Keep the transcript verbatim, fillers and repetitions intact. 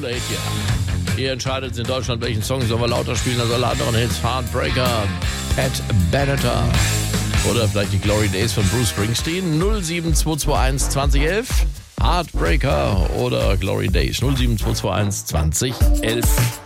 großer Hit hier. Ihr entscheidet in Deutschland, welchen Song sollen wir lauter spielen als alle anderen Hits. Heartbreaker, Pat Benatar oder vielleicht die Glory Days von Bruce Springsteen. null sieben zwei zwei eins zwanzig elf. Heartbreaker oder Glory Days. null sieben zwei zwei eins zwanzig elf.